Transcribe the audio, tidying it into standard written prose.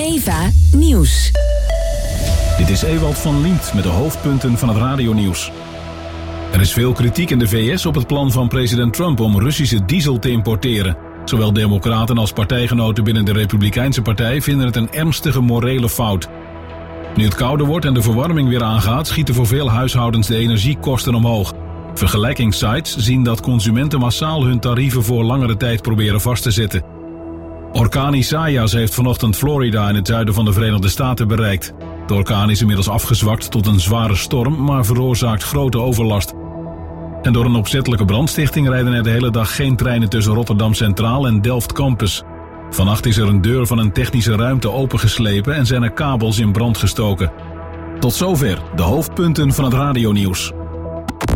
Eva Nieuws. Dit is Ewald van Liemt met de hoofdpunten van het radionieuws. Er is veel kritiek in de VS op het plan van president Trump om Russische diesel te importeren. Zowel democraten als partijgenoten binnen de Republikeinse partij vinden het een ernstige morele fout. Nu het kouder wordt en de verwarming weer aangaat, schieten voor veel huishoudens de energiekosten omhoog. Vergelijkingssites zien dat consumenten massaal hun tarieven voor langere tijd proberen vast te zetten. Orkaan Isaias heeft vanochtend Florida in het zuiden van de Verenigde Staten bereikt. De orkaan is inmiddels afgezwakt tot een zware storm, maar veroorzaakt grote overlast. En door een opzettelijke brandstichting rijden er de hele dag geen treinen tussen Rotterdam Centraal en Delft Campus. Vannacht is er een deur van een technische ruimte opengeslepen en zijn er kabels in brand gestoken. Tot zover de hoofdpunten van het radionieuws.